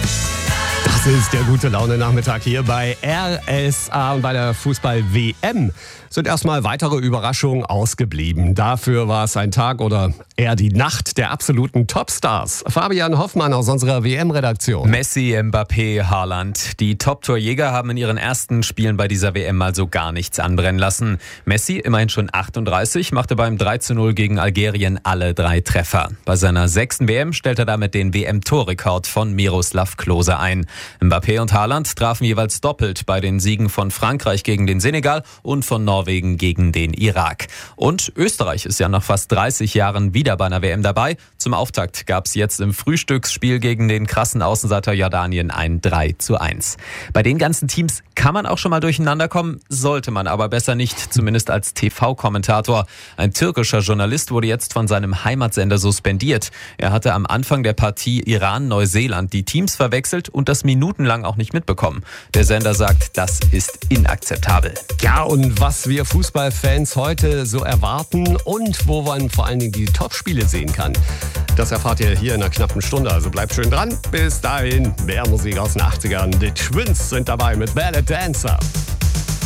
Das ist der gute Laune-Nachmittag hier bei RSA und bei der Fußball-WM sind erstmal weitere Überraschungen ausgeblieben. Dafür war es ein Tag oder eher die Nacht der absoluten Topstars. Fabian Hoffmann aus unserer WM-Redaktion. Messi, Mbappé, Haaland. Die Top-Torjäger haben in ihren ersten Spielen bei dieser WM mal so gar nichts anbrennen lassen. Messi, immerhin schon 38, machte beim 3:0 gegen Algerien alle 3 Treffer. Bei seiner 6. WM stellt er damit den WM-Torrekord von Miroslav Klose ein. Mbappé und Haaland trafen jeweils doppelt bei den Siegen von Frankreich gegen den Senegal und von Norwegen gegen den Irak. Und Österreich ist ja nach fast 30 Jahren wieder bei einer WM dabei. Zum Auftakt gab es jetzt im Frühstücksspiel gegen den krassen Außenseiter Jordanien ein 3:1. Bei den ganzen Teams kann man auch schon mal durcheinander kommen, sollte man aber besser nicht, zumindest als TV-Kommentator. Ein türkischer Journalist wurde jetzt von seinem Heimatsender suspendiert. Er hatte am Anfang der Partie Iran-Neuseeland die Teams verwechselt und das minutenlang auch nicht mitbekommen. Der Sender sagt, das ist inakzeptabel. Ja, und was wir Fußballfans heute so erwarten und wo man vor allen Dingen die Topspiele sehen kann, das erfahrt ihr hier in einer knappen Stunde. Also bleibt schön dran. Bis dahin, mehr Musik aus den 80ern. Die Twins sind dabei mit Ballet Dancer.